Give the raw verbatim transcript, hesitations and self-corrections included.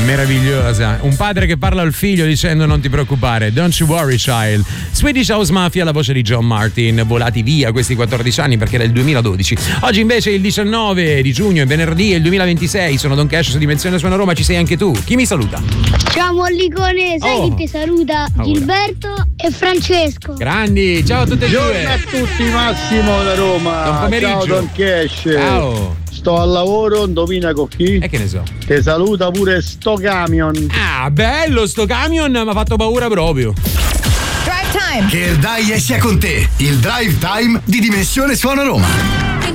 meravigliosa. Un padre che parla al figlio dicendo non ti preoccupare, don't you worry child. Swedish House Mafia, la voce di John Martin, volati via questi quattordici anni perché era il duemiladodici. Oggi invece il diciannove di giugno, è venerdì, è il duemilaventisei. Sono Don Cash su Dimensione Suona Roma, ci sei anche tu. Chi mi saluta? Ciao Mollicone, sai Oh. chi ti saluta? Paura. Gilberto e Francesco. Grandi, ciao a tutte e due. Buongiorno a tutti, Massimo da Roma. Buon pomeriggio. Ciao Don Cash. Ciao. Sto al lavoro, indovina con chi? E che ne so. Ti saluta pure sto camion. Ah, bello sto camion, mi ha fatto paura proprio. Drive time. Che il dai sia con te. Il drive time di Dimensione Suona Roma.